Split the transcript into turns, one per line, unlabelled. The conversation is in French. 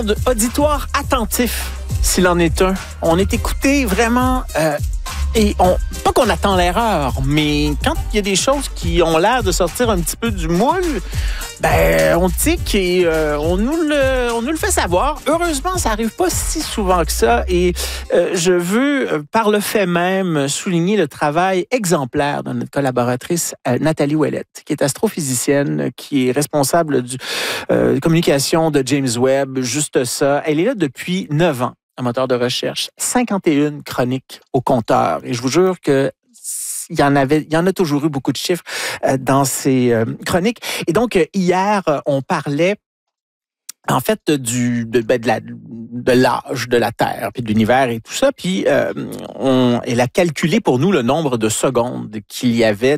Auditoire attentif, s'il en est un. On est écouté vraiment pas qu'on attend l'erreur, mais quand il y a des choses qui ont l'air de sortir un petit peu du moule, on tique et on nous le fait savoir. Heureusement, ça arrive pas si souvent que ça et je veux, par le fait même, souligner le travail exemplaire de notre collaboratrice Nathalie Ouellette, qui est astrophysicienne, qui est responsable de communication de James Webb, juste ça. Elle est là depuis 9 ans. Un moteur de recherche, 51 chroniques au compteur. Et je vous jure que il y en a toujours eu beaucoup de chiffres dans ces chroniques. Et donc, hier, on parlait en fait de l'âge de la Terre, puis de l'univers et tout ça. Puis, elle a calculé pour nous le nombre de secondes qu'il y avait